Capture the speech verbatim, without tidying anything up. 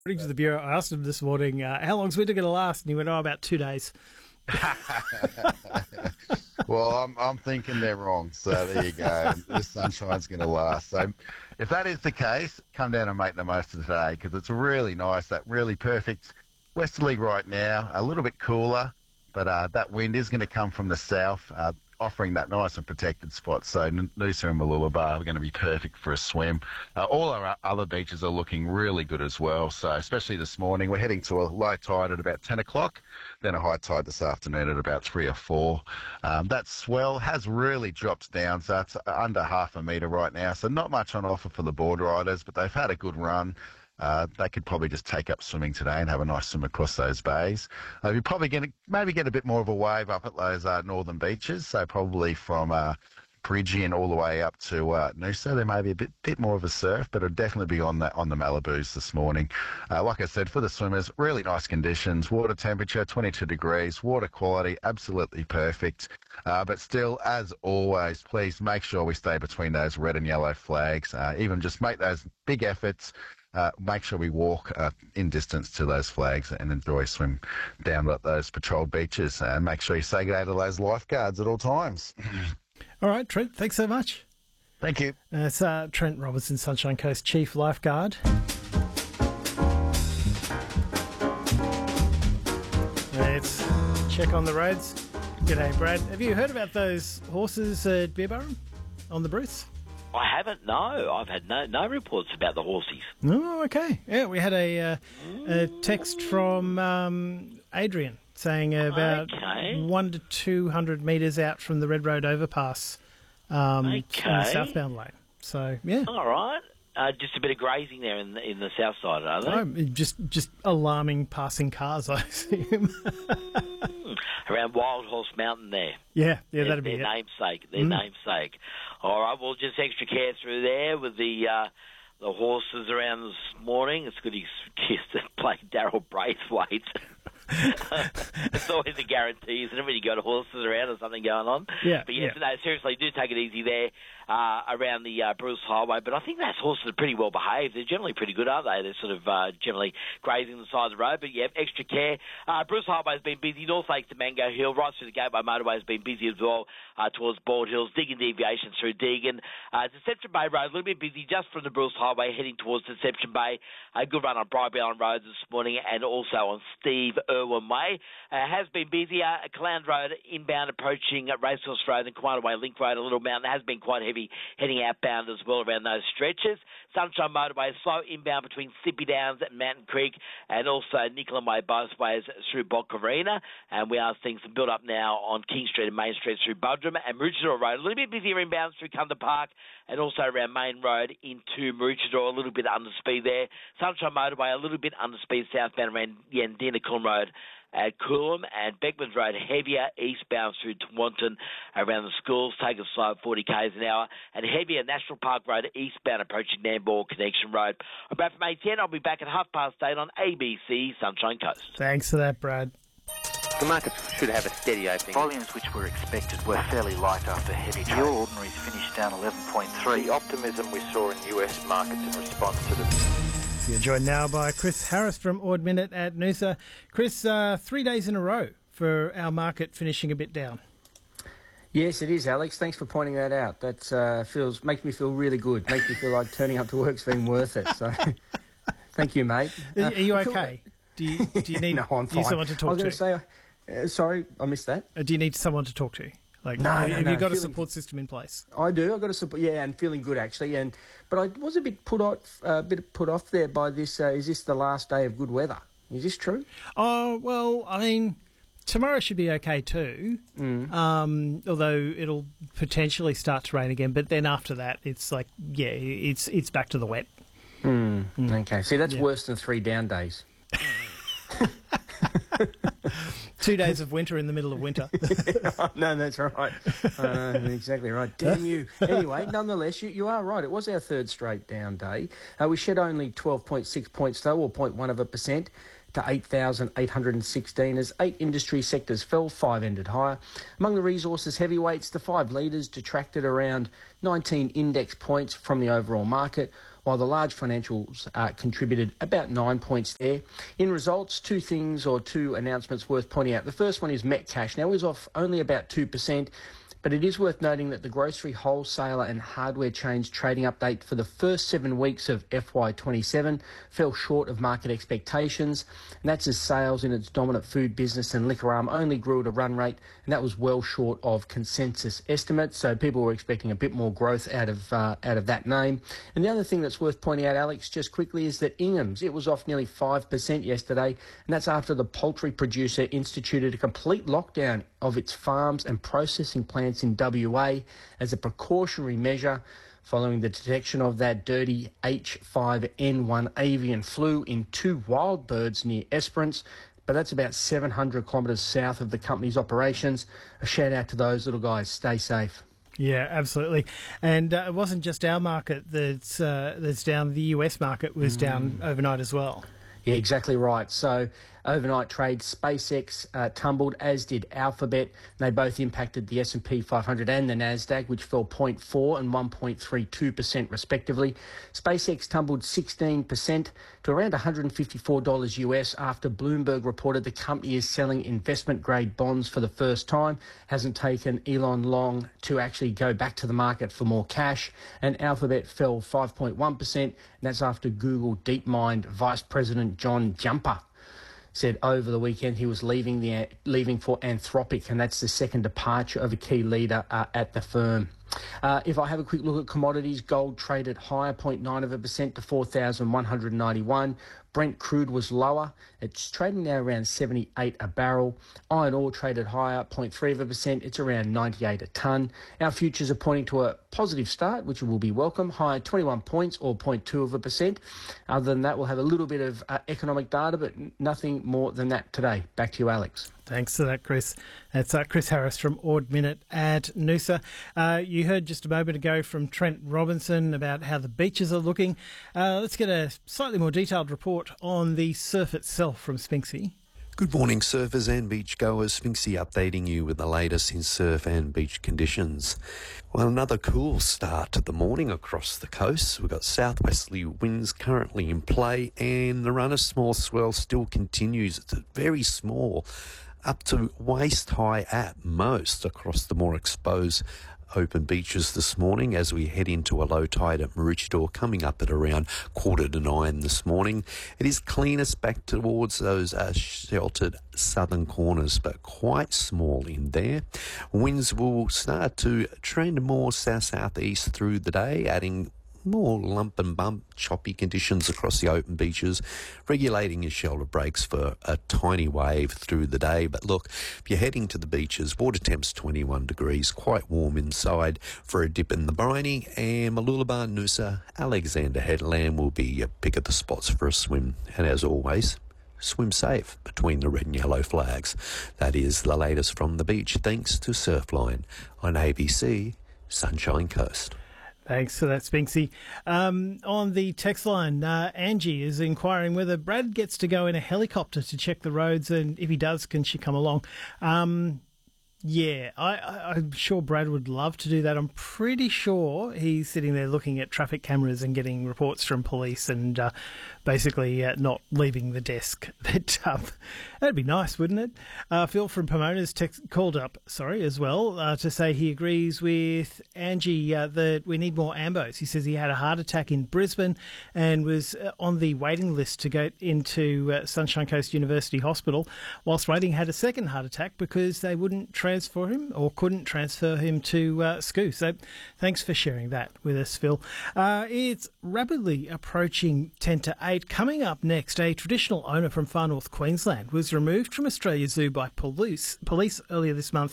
According to the Bureau, I asked him this morning, uh, how long's winter going to last? And he went, oh, about two days. Well, I'm I'm thinking they're wrong. So there you go. The sunshine's going to last. So if that is the case, come down and make the most of today because it's really nice, that really perfect westerly right now, a little bit cooler, but uh, that wind is going to come from the south, uh, offering that nice and protected spot. So Noosa and Mooloolaba are going to be perfect for a swim. Uh, all our other beaches are looking really good as well. So especially this morning, we're heading to a low tide at about ten o'clock, then a high tide this afternoon at about three or four. Um, that swell has really dropped down, so it's under half a metre right now. So not much on offer for the board riders, but they've had a good run. Uh, they could probably just take up swimming today and have a nice swim across those bays. Uh, you're probably going to maybe get a bit more of a wave up at those uh, northern beaches, so probably from uh, Peregian all the way up to uh, Noosa. There may be a bit bit more of a surf, but it'll definitely be on the, on the Malibus this morning. Uh, like I said, for the swimmers, really nice conditions. Water temperature, twenty-two degrees. Water quality, absolutely perfect. Uh, but still, as always, please make sure we stay between those red and yellow flags. Uh, even just make those big efforts. Uh, make sure we walk uh, in distance to those flags and enjoy swim down at those patrolled beaches. And make sure you say good day to those lifeguards at all times. All right, Trent, thanks so much. Thank you. That's uh, Trent Robertson, Sunshine Coast Chief Lifeguard. Let's check on the roads. G'day, Brad. Have you heard about those horses at Beerburrum on the Bruce? I haven't, no. I've had no no reports about the horsies. Oh, okay. Yeah, we had a, uh, a text from um, Adrian saying about okay. one to two hundred metres out from the Red Road overpass um, okay. in the southbound lane. So, yeah. All right. Uh, just a bit of grazing there in the, in the south side, are they? Oh, just, just alarming passing cars, I assume. Around Wild Horse Mountain there. Yeah, yeah, their, that'd be their it. namesake. Their mm. namesake. All right, well, just extra care through there with the uh, the horses around this morning. It's good he's kissed and played Daryl Braithwaite. It's always a guarantee, isn't it, when you got horses around or something going on? Yeah. But yes, yeah. no, seriously, do take it easy there uh, around the uh, Bruce Highway. But I think those horses are pretty well behaved. They're generally pretty good, aren't they? They're sort of uh, generally grazing the side of the road. But yeah, extra care. Uh, Bruce Highway has been busy. North Lakes to Mango Hill, right through the Gateway Motorway has been busy as well uh, towards Bald Hills. Deagon deviations through Deagon. Uh, Deception Bay Road, a little bit busy just from the Bruce Highway heading towards Deception Bay. A good run on Bribe Island Road this morning and also on Steve Irwin Way. Uh, has been busy. Uh, Caland Road inbound approaching uh, Racehorse Road and Quanah Way Link Road, a little mountain, has been quite heavy heading outbound as well around those stretches. Sunshine Motorway slow inbound between Sippy Downs and Mountain Creek and also Nicolan Way both ways through Bocarina. And we are seeing some build up now on King Street and Main Street through Buderim and Maroochydore Road. A little bit busier inbounds through Cunda Park and also around Main Road into Maroochydore, a little bit under speed there. Sunshine Motorway a little bit under speed southbound around Yandina Coolum Road at Coolum, and Beckman's Road heavier eastbound through Tewantin around the schools, take a slow forty k's an hour, and heavier National Park Road eastbound approaching Nambour Connection Road. I'm back from A ten. I'll be back at half past eight on A B C Sunshine Coast. Thanks for that, Brad. The market should have a steady opening. Volumes which were expected were fairly light after heavy trade. Your ordinaries finished down eleven point three. The optimism we saw in U S markets in response to the... You're joined now by Chris Harris from Ord Minute at Noosa. Chris, uh, three days in a row for our market finishing a bit down. Yes, it is, Alex. Thanks for pointing that out. That uh, feels makes me feel really good. Makes me feel like turning up to work's been worth it. So, thank you, mate. Are, are you okay? Do you do you need, no, I'm do you fine. someone to talk I was to? going to say, uh, sorry, I missed that. Uh, do you need someone to talk to? Like, no, have no, you no, got a feeling, support system in place? I do. I've got a support. Yeah, and feeling good actually. And but I was a bit put off, a uh, bit put off there by this. Uh, is this the last day of good weather? Is this true? Oh well, I mean, tomorrow should be okay too. Mm. Um, although it'll potentially start to rain again, but then after that, it's like yeah, it's it's back to the wet. Mm. Mm. Okay, see that's yeah. worse than three down days. Two days of winter in the middle of winter. No, that's right. Uh, exactly right. Damn you. Anyway, nonetheless, you, you are right. It was our third straight down day. Uh, we shed only twelve point six points, though, or zero point one of a percent, to eight thousand eight hundred sixteen, as eight industry sectors fell, five ended higher. Among the resources heavyweights, the five leaders detracted around nineteen index points from the overall market, while the large financials uh, contributed about nine points there. In results, two things or two announcements worth pointing out. The first one is Metcash. Now, it was off only about two percent. But it is worth noting that the grocery wholesaler and hardware chains trading update for the first seven weeks of F Y twenty-seven fell short of market expectations, and that's as sales in its dominant food business and liquor arm only grew at a run rate, and that was well short of consensus estimates. So people were expecting a bit more growth out of uh, out of that name. And the other thing that's worth pointing out, Alex, just quickly, is that Ingham's, it was off nearly five percent yesterday, and that's after the poultry producer instituted a complete lockdown of its farms and processing plants in W A as a precautionary measure following the detection of that dirty H five N one avian flu in two wild birds near Esperance. But that's about seven hundred kilometres south of the company's operations. A shout out to those little guys. Stay safe. Yeah, absolutely. And uh, it wasn't just our market that's, uh, that's down. The U S market was mm. down overnight as well. Yeah, exactly right. So overnight trade, SpaceX uh, tumbled, as did Alphabet. They both impacted the S and P five hundred and the Nasdaq, which fell zero point four and one point three two percent respectively. SpaceX tumbled sixteen percent to around one hundred fifty-four dollars U S after Bloomberg reported the company is selling investment-grade bonds for the first time. Hasn't taken Elon long to actually go back to the market for more cash. And Alphabet fell five point one percent, and that's after Google DeepMind Vice President John Jumper said over the weekend he was leaving the leaving for Anthropic, and that's the second departure of a key leader uh, at the firm. Uh, if I have a quick look at commodities, gold traded higher, zero point nine of a percent to four thousand one hundred ninety-one. Brent crude was lower. It's trading now around seventy-eight a barrel. Iron ore traded higher, zero point three of a percent. It's around ninety-eight a tonne. Our futures are pointing to a positive start, which will be welcome. Higher twenty-one points or zero point two of a percent. Other than that, we'll have a little bit of uh, economic data, but nothing more than that today. Back to you, Alex. Thanks for that, Chris. That's uh, Chris Harris from Ord Minnett at Noosa. Uh, you heard just a moment ago from Trent Robinson about how the beaches are looking. Uh, let's get a slightly more detailed report on the surf itself from Spinksy. Good morning, surfers and beachgoers. Spinksy updating you with the latest in surf and beach conditions. Well, another cool start to the morning across the coast. We've got southwesterly winds currently in play, and the run of small swell still continues. It's very small, up to waist-high at most across the more exposed open beaches this morning as we head into a low tide at Maroochydore, coming up at around quarter to nine this morning. It is cleanest back towards those uh, sheltered southern corners, but quite small in there. Winds will start to trend more south-southeast through the day, adding more lump and bump, choppy conditions across the open beaches, regulating your shelter breaks for a tiny wave through the day. But look, if you're heading to the beaches, water temps twenty-one degrees, quite warm inside for a dip in the briny, and Mooloolaba, Noosa, Alexander Headland will be your pick of the spots for a swim. And as always, swim safe between the red and yellow flags. That is the latest from the beach, thanks to Surfline on A B C Sunshine Coast. Thanks for that, Spinksy. Um, on the text line, uh, Angie is inquiring whether Brad gets to go in a helicopter to check the roads, and if he does, can she come along? Um, yeah, I, I, I'm sure Brad would love to do that. I'm pretty sure he's sitting there looking at traffic cameras and getting reports from police and uh, basically uh, not leaving the desk. But, um, that'd be nice, wouldn't it? Uh, Phil from Pomona's text, called up, sorry, as well, uh, to say he agrees with Angie uh, that we need more ambos. He says he had a heart attack in Brisbane and was uh, on the waiting list to go into uh, Sunshine Coast University Hospital. Whilst waiting, had a second heart attack because they wouldn't transfer him or couldn't transfer him to uh, S C O. So thanks for sharing that with us, Phil. Uh, it's rapidly approaching ten to eight. Coming up next, a traditional owner from far north Queensland was removed from Australia Zoo by police, police earlier this month